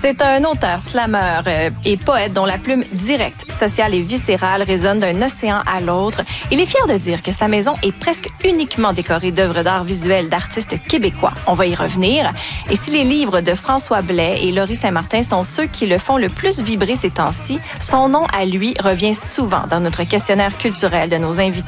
C'est un auteur, slameur et poète dont la plume directe, sociale et viscérale résonne d'un océan à l'autre. Il est fier de dire que sa maison est presque uniquement décorée d'œuvres d'art visuel d'artistes québécois. On va y revenir. Et si les livres de François Blais et Laurie Saint-Martin sont ceux qui le font le plus vibrer ces temps-ci, son nom à lui revient souvent dans notre questionnaire culturel de nos invités.